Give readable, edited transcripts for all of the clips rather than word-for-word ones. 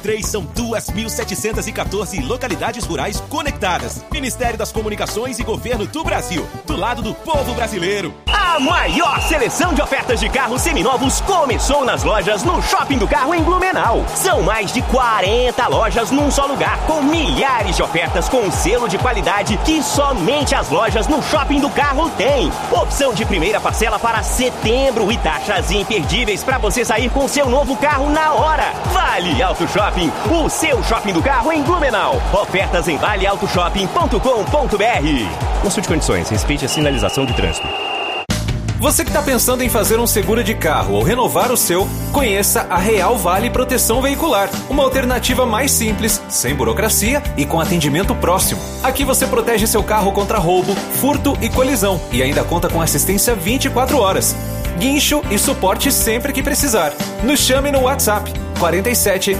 3 são 2.714 localidades rurais conectadas. Ministério das Comunicações e Governo do Brasil. Do lado do povo brasileiro. A maior seleção de ofertas de carros seminovos começou nas lojas no Shopping do Carro em Blumenau. São mais de 40 lojas num só lugar, com milhares de ofertas com selo de qualidade que somente as lojas no Shopping do Carro têm. Opção de primeira parcela para setembro e taxas imperdíveis para você sair com seu novo carro na hora. Vale Auto Shopping, o seu shopping do carro em Blumenau. Ofertas em valeautoshopping.com.br. Consulte condições, respeite a sinalização de trânsito. Você que está pensando em fazer um seguro de carro ou renovar o seu, conheça a Real Vale Proteção Veicular. Uma alternativa mais simples, sem burocracia e com atendimento próximo. Aqui você protege seu carro contra roubo, furto e colisão e ainda conta com assistência 24 horas. Guincho e suporte sempre que precisar. Nos chame no WhatsApp 47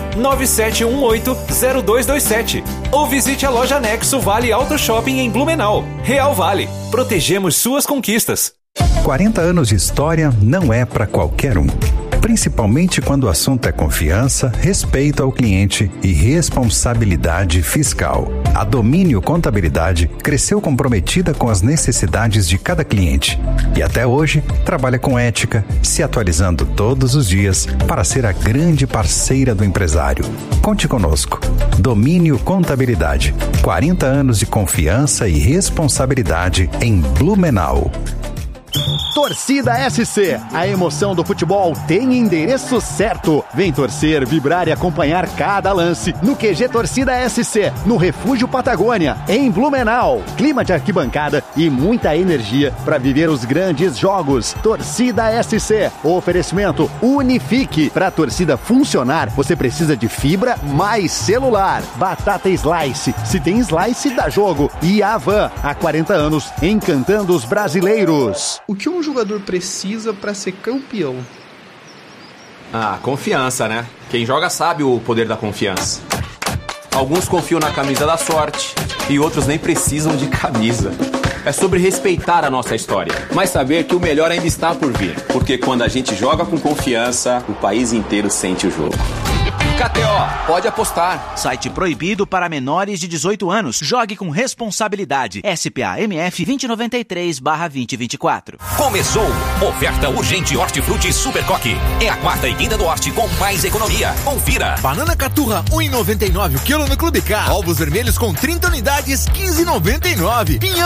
9718 0227 ou visite a loja Nexo Vale Auto Shopping em Blumenau. Real Vale, protegemos suas conquistas. 40 anos de história não é para qualquer um. Principalmente quando o assunto é confiança, respeito ao cliente e responsabilidade fiscal. A Domínio Contabilidade cresceu comprometida com as necessidades de cada cliente e até hoje trabalha com ética, se atualizando todos os dias para ser a grande parceira do empresário. Conte conosco. Domínio Contabilidade. 40 anos de confiança e responsabilidade em Blumenau. Torcida SC, a emoção do futebol tem endereço certo. Vem torcer, vibrar e acompanhar cada lance no QG Torcida SC, no Refúgio Patagônia, em Blumenau. Clima de arquibancada e muita energia para viver os grandes jogos. Torcida SC, oferecimento Unifique. Para a torcida funcionar, você precisa de fibra mais celular. Batata Slice, se tem slice dá jogo. E Avan, há 40 anos, encantando os brasileiros. O que um jogador precisa para ser campeão? Confiança, né? Quem joga sabe o poder da confiança. Alguns confiam na camisa da sorte e outros nem precisam de camisa. É sobre respeitar a nossa história, mas saber que o melhor ainda está por vir. Porque quando a gente joga com confiança, o país inteiro sente o jogo. KTO, pode apostar. Site proibido para menores de 18 anos. Jogue com responsabilidade. SPA-MF 2093/2024. Começou! Oferta urgente Hortifruti Super Coque. É a quarta e quinta do Horti com mais economia. Confira. Banana caturra 1,99 o quilo no Clube K. Ovos vermelhos com 30 unidades 15,99. Pinhão